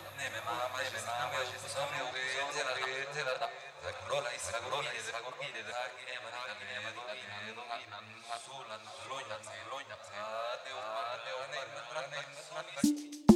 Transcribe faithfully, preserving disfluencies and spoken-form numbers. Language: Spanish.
neme mama je sname u same u tela tela da corona is la corona is la corona de la que nema na nema do ina do ina na sulan loina loina ate o ate o ne